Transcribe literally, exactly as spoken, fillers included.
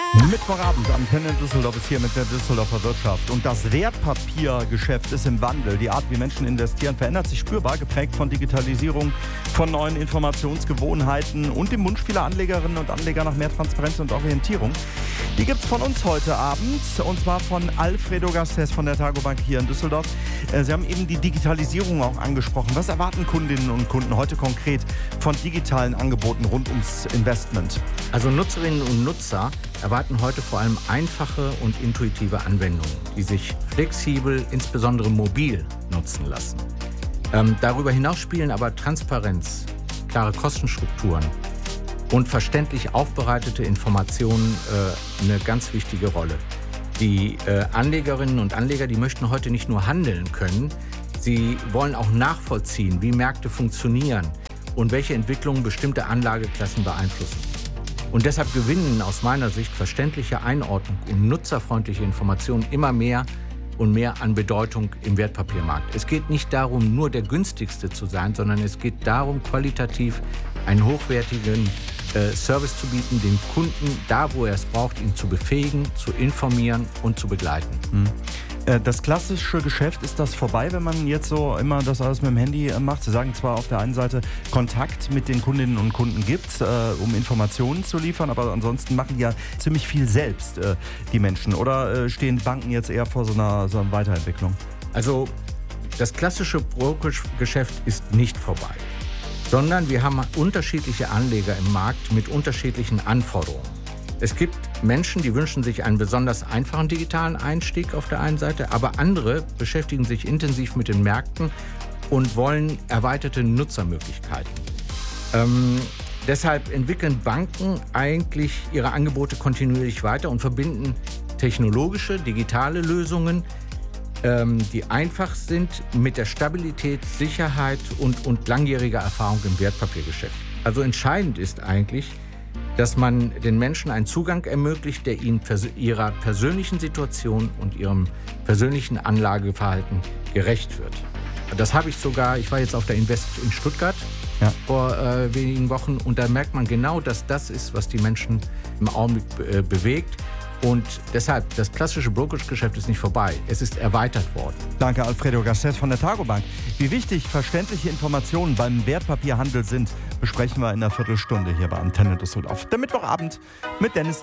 Mittwochabend, Antenne Düsseldorf ist hier mit der Düsseldorfer Wirtschaft. Und das Wertpapiergeschäft ist im Wandel. Die Art, wie Menschen investieren, verändert sich spürbar, geprägt von Digitalisierung, von neuen Informationsgewohnheiten und dem Wunsch vieler Anlegerinnen und Anleger nach mehr Transparenz und Orientierung. Die gibt es von uns heute Abend, und zwar von Alfredo Garcés von der Targobank hier in Düsseldorf. Sie haben eben die Digitalisierung auch angesprochen. Was erwarten Kundinnen und Kunden heute konkret von digitalen Angeboten rund ums Investment? Also Nutzerinnen und Nutzer erwarten heute vor allem einfache und intuitive Anwendungen, die sich flexibel, insbesondere mobil, nutzen lassen. Ähm, darüber hinaus spielen aber Transparenz, klare Kostenstrukturen und verständlich aufbereitete Informationen äh, eine ganz wichtige Rolle. Die äh, Anlegerinnen und Anleger, die möchten heute nicht nur handeln können, sie wollen auch nachvollziehen, wie Märkte funktionieren und welche Entwicklungen bestimmte Anlageklassen beeinflussen. Und deshalb gewinnen aus meiner Sicht verständliche Einordnung und nutzerfreundliche Informationen immer mehr und mehr an Bedeutung im Wertpapiermarkt. Es geht nicht darum, nur der günstigste zu sein, sondern es geht darum, qualitativ einen hochwertigen äh, Service zu bieten, den Kunden da, wo er es braucht, ihn zu befähigen, zu informieren und zu begleiten. Hm. Das klassische Geschäft, ist das vorbei, wenn man jetzt so immer das alles mit dem Handy macht? Sie sagen zwar auf der einen Seite, Kontakt mit den Kundinnen und Kunden gibt, äh, um Informationen zu liefern, aber ansonsten machen die ja ziemlich viel selbst, äh, die Menschen. Oder äh, stehen Banken jetzt eher vor so einer, so einer Weiterentwicklung? Also das klassische Brokerage-Geschäft ist nicht vorbei, sondern wir haben unterschiedliche Anleger im Markt mit unterschiedlichen Anforderungen. Es gibt Menschen, die wünschen sich einen besonders einfachen digitalen Einstieg auf der einen Seite, aber andere beschäftigen sich intensiv mit den Märkten und wollen erweiterte Nutzermöglichkeiten. Ähm, deshalb entwickeln Banken eigentlich ihre Angebote kontinuierlich weiter und verbinden technologische, digitale Lösungen, ähm, die einfach sind, mit der Stabilität, Sicherheit und, und langjähriger Erfahrung im Wertpapiergeschäft. Also entscheidend ist eigentlich, dass man den Menschen einen Zugang ermöglicht, der ihnen pers- ihrer persönlichen Situation und ihrem persönlichen Anlageverhalten gerecht wird. Das habe ich sogar, ich war jetzt auf der Invest in Stuttgart ja. vor äh, wenigen Wochen, und da merkt man genau, dass das ist, was die Menschen im Augenblick äh, bewegt. Und deshalb, das klassische Brokerage-Geschäft ist nicht vorbei, es ist erweitert worden. Danke, Alfredo Garcés von der Targobank. Wie wichtig verständliche Informationen beim Wertpapierhandel sind, besprechen wir in einer Viertelstunde hier bei Antenne Düsseldorf. Der Mittwochabend mit Dennis